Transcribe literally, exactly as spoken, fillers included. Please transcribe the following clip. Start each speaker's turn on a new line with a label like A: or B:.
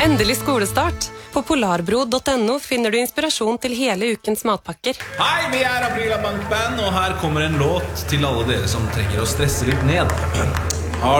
A: Endelig skolestart. På polarbro punktum no finner du inspirasjon til hele ukens matpakker.
B: Hei, vi er Aprila Bankband, og her kommer en låt til alle dere som trenger å stresse litt ned.